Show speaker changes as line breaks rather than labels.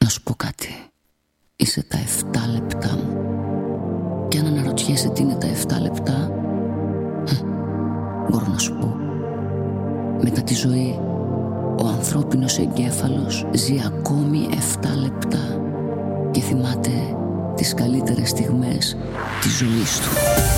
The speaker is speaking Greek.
Να σου πω κάτι. Είσαι τα 7 λεπτά μου. Και αν αναρωτιέσαι τι είναι τα 7 λεπτά, μπορώ να σου πω. Μετά τη ζωή, ο ανθρώπινος εγκέφαλος ζει ακόμη 7 λεπτά και θυμάται τις καλύτερες στιγμές της ζωής του.